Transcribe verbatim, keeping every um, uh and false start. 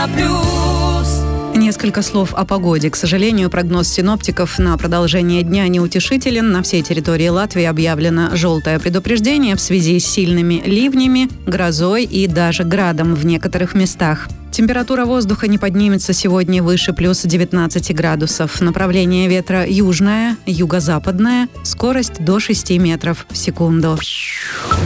Европа плюс. Несколько слов о погоде. К сожалению, прогноз синоптиков на продолжение дня неутешителен. На всей территории Латвии объявлено желтое предупреждение в связи с сильными ливнями, грозой и даже градом в некоторых местах. Температура воздуха не поднимется сегодня выше плюс девятнадцати градусов. Направление ветра южное, юго-западное, скорость до шести метров в секунду.